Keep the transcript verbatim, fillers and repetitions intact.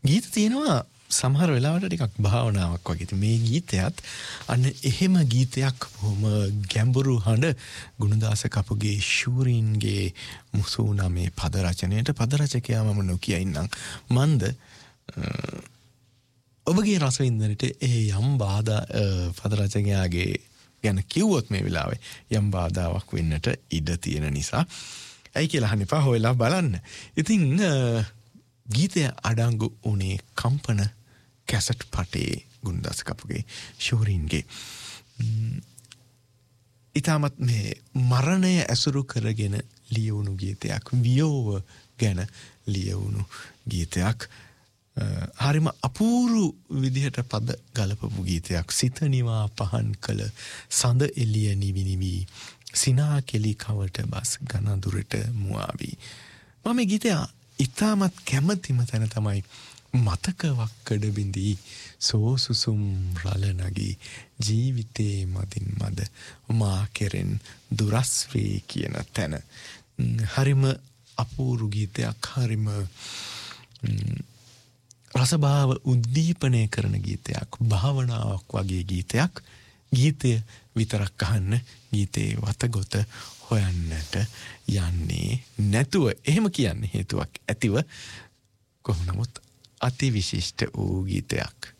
ගීත තියෙනවා සමහර වෙලාවට ටිකක් භාවනාවක් වගේ. ඉතින් මේ ගීතයත් අන්න එහෙම ගීතයක් බොහොම ගැඹුරු හඬ ගුණදාස කපුගේ ශූරීන්ගේ මුසුනා මේ පද රචනයට පද රචකයා මම නොකිය ඉන්නම්. මන්ද ඔබගේ රසවින්දනට ඒ යම් බාධා පද රචකයාගේ ගැන කිව්වොත් මේ වෙලාවේ යම් බාධාවක් වෙන්නට ඉඩ තියෙන නිසා ඇයි කියලා අහන්න එපා, හොයලා බලන්න. ඉතින් ගීතය අඩංගු උනේ කම්පන කැසට් පටේ ගුණදාස කපුගේ ශූරීන්ගේ. ඊටමත් මේ මරණය ඇසුරු කරගෙන ලියවුණු ගීතයක්, වියෝව ගැන ලියවුණු ගීතයක්. හරිම අපූරු විදිහට පද ගලපපු ගීතයක්. සිත නිවා පහන් කළ සඳ එළිය නිවි නිවි සිනා කෙලි කවට බස් ගනදුරට මුවාවි. මම මේ ගීතය ඉතාමත් කැමතිම තැන තමයි මතක වක්කඩ බිඳී සෝසුසුම් රළ නගී ජීවිතේ මදින් මද මා කෙරෙන් දුරස් වේ කියන තැන. හරිම අපූරු ගීතයක්, හරිම රසභාව උද්දීපනය කරන ගීතයක්, භාවනාවක් වගේ ගීතයක්. ගීතය විතරක් අහන්න, ගීතේ වතගොත හොයන්නට යන්නේ නැතුව. එහෙම කියන්නේ හේතුවක් ඇතිව. කොහොම නමුත් අති විශිෂ්ට වූ ගීතයක්.